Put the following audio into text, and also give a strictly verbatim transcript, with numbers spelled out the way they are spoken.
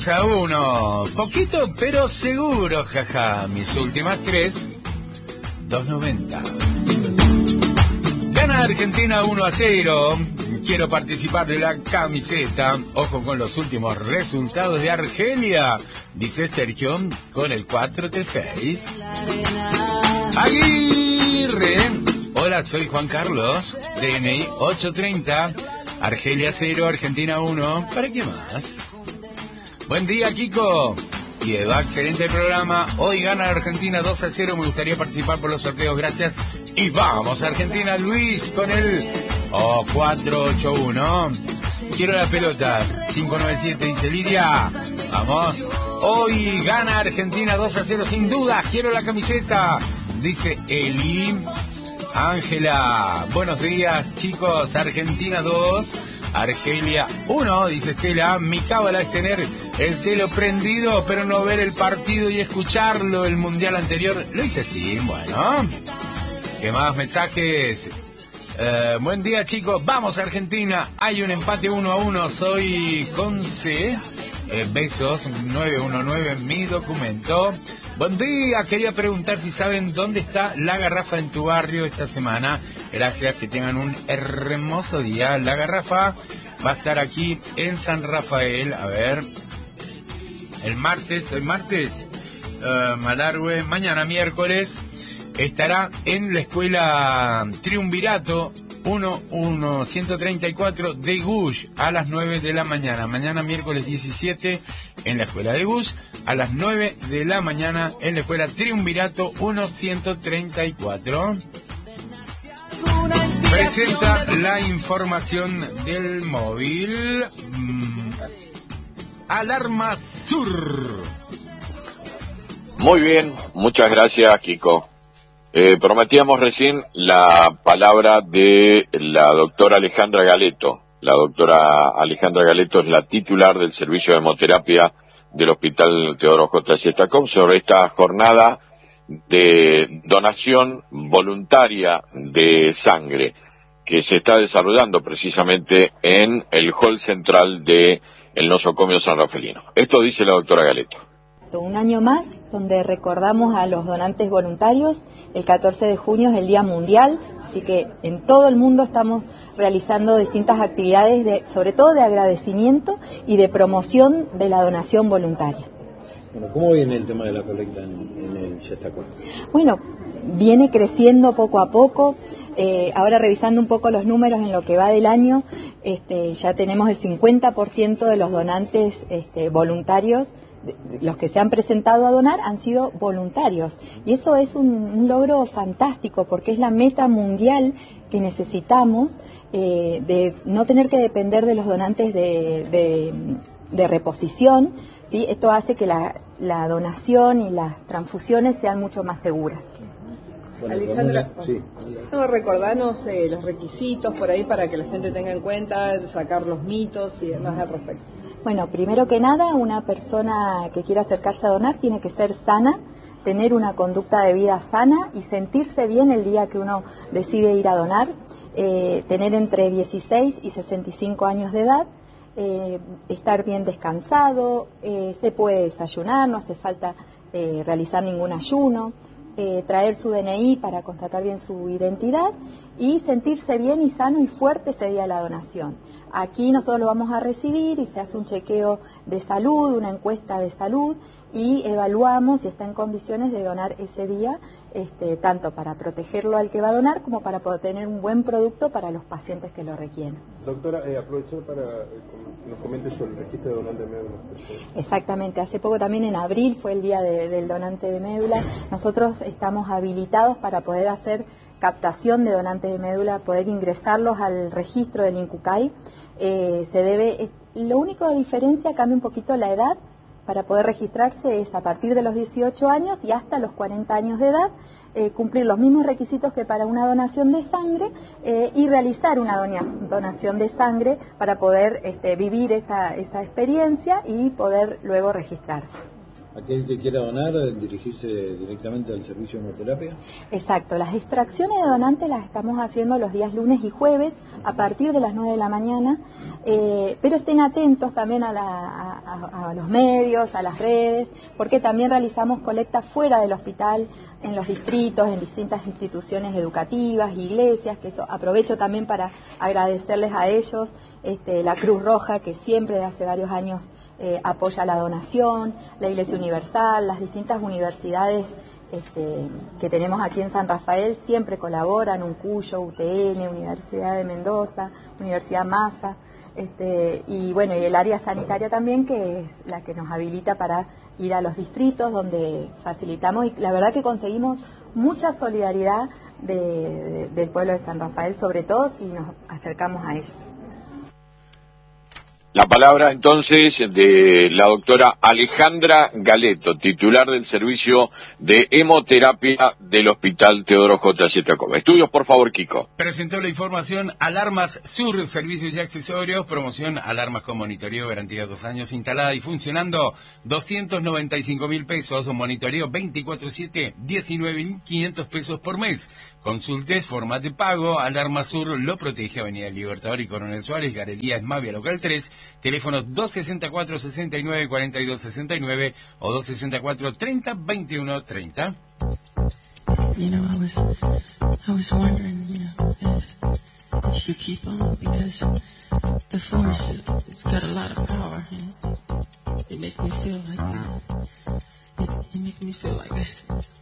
A uno, poquito pero seguro, jaja. Mis últimas tres, dos noventa. Gana Argentina uno a cero. Quiero participar de la camiseta. Ojo con los últimos resultados de Argelia, dice Sergio con el cuatro T seis. Aguirre. Hola, soy Juan Carlos. D N I ocho treinta. Argelia cero, Argentina uno. ¿Para qué más? Buen día, Kiko y Eva, excelente programa. Hoy gana Argentina dos a cero. Me gustaría participar por los sorteos, gracias. Y vamos, Argentina. Luis con el oh, cuatro ocho uno. Quiero la pelota. cinco nueve siete, dice Lidia. Vamos. Hoy gana Argentina dos a cero, sin duda. Quiero la camiseta, dice Eli. Ángela, buenos días, chicos. Argentina dos, Argelia uno, dice Estela. Mi cábala es tener el telo prendido, pero no ver el partido y escucharlo. El mundial anterior lo hice así. Bueno, ¿qué más mensajes? Uh, buen día, chicos. Vamos, Argentina. Hay un empate uno a uno. Soy Conce. Eh, besos, nueve uno nueve, mi documento. Buen día, quería preguntar si saben dónde está La Garrafa en tu barrio esta semana. Gracias, que tengan un hermoso día. La Garrafa va a estar aquí en San Rafael, a ver, el martes, el martes, uh, Malargüe, mañana miércoles, estará en la escuela Triunvirato ciento treinta y cuatro de Gush a las nueve de la mañana. Mañana miércoles diecisiete en la escuela de Gush a las nueve de la mañana en la escuela Triunvirato ciento treinta y cuatro. Presenta la información del móvil. Mm. Alarma Sur. Muy bien, muchas gracias, Kiko. Eh, prometíamos recién la palabra de la doctora Alejandra Galeto. La doctora Alejandra Galeto es la titular del servicio de hemoterapia del Hospital Teodoro J. Siestakov sobre esta jornada de donación voluntaria de sangre que se está desarrollando precisamente en el hall central de el nosocomio sanrafaelino. Esto dice la doctora Galeto. Un año más donde recordamos a los donantes voluntarios. El catorce de junio es el Día Mundial, así que en todo el mundo estamos realizando distintas actividades, de, sobre todo de agradecimiento y de promoción de la donación voluntaria. Bueno, ¿cómo viene el tema de la colecta en, en el Siestakov? Bueno, viene creciendo poco a poco. Eh, ahora revisando un poco los números en lo que va del año, este, ya tenemos el cincuenta por ciento de los donantes este, voluntarios. Los que se han presentado a donar han sido voluntarios y eso es un, un logro fantástico porque es la meta mundial que necesitamos, eh, de no tener que depender de los donantes de, de, de reposición, ¿sí? Esto hace que la, la donación y las transfusiones sean mucho más seguras. Bueno, Alejandra, sí. No, recordanos eh, los requisitos por ahí para que la gente tenga en cuenta, sacar los mitos y demás al respecto. Bueno, primero que nada, una persona que quiera acercarse a donar tiene que ser sana, tener una conducta de vida sana y sentirse bien el día que uno decide ir a donar, eh, tener entre dieciséis y sesenta y cinco años de edad, eh, estar bien descansado, eh, se puede desayunar, no hace falta eh, realizar ningún ayuno, eh, traer su D N I para constatar bien su identidad y sentirse bien y sano y fuerte ese día de la donación. Aquí nosotros lo vamos a recibir y se hace un chequeo de salud, una encuesta de salud y evaluamos si está en condiciones de donar ese día, este, tanto para protegerlo al que va a donar como para poder tener un buen producto para los pacientes que lo requieren. Doctora, eh, aprovecho para eh, que nos comente sobre el registro de donante de médula. Exactamente, hace poco también en abril fue el día de, del donante de médula. Nosotros estamos habilitados para poder hacer captación de donantes de médula, poder ingresarlos al registro del INCUCAI. Eh, se debe, lo único de diferencia, cambia un poquito la edad para poder registrarse, es a partir de los dieciocho años y hasta los cuarenta años de edad, eh, cumplir los mismos requisitos que para una donación de sangre eh, y realizar una donia, donación de sangre para poder este, vivir esa, esa experiencia y poder luego registrarse. aquel que quiera donar, dirigirse directamente al servicio de hemoterapia. Exacto, las extracciones de donantes las estamos haciendo los días lunes y jueves a partir de las nueve de la mañana, eh, pero estén atentos también a, la, a, a los medios, a las redes, porque también realizamos colectas fuera del hospital, en los distritos, en distintas instituciones educativas, iglesias, que eso aprovecho también para agradecerles a ellos, este, la Cruz Roja, que siempre de hace varios años eh, apoya la donación, la Iglesia Universal, las distintas universidades este, que tenemos aquí en San Rafael siempre colaboran, UNCUYO, U T N, Universidad de Mendoza, Universidad Massa, este, y bueno, y el área sanitaria también, que es la que nos habilita para ir a los distritos donde facilitamos, y la verdad que conseguimos mucha solidaridad de, de, del pueblo de San Rafael, sobre todo si nos acercamos a ellos. La palabra entonces de la doctora Alejandra Galeto, titular del servicio de hemoterapia del Hospital Teodoro J. Yetacoma. Estudios, por favor, Kiko. Presentó la información Alarmas Sur, servicios y accesorios, promoción alarmas con monitoreo, garantía dos años, instalada y funcionando, doscientos noventa y cinco mil pesos, monitoreo veinticuatro siete, diecinueve mil quinientos pesos por mes. Consultes, forma de pago, Alarma Sur lo protege, Avenida Libertador y Coronel Suárez, Galería Esmavia, local tres, teléfonos dos sesenta y cuatro, sesenta y nueve, cuarenta y dos sesenta y nueve o dos sesenta y cuatro, treinta, veintiuno, treinta. You know, I was, I was wondering, you know, if, if you keep on, because the force, it, it's got a lot of power, and it makes me feel like, it, it, it makes me feel like